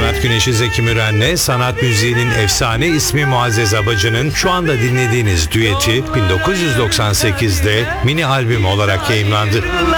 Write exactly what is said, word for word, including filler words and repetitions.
Murat Güneş'i Zeki Müren'le sanat müziğinin efsane ismi Muazzez Abacı'nın şu anda dinlediğiniz düeti bin dokuz yüz doksan sekizde mini albüm olarak yayımlandı.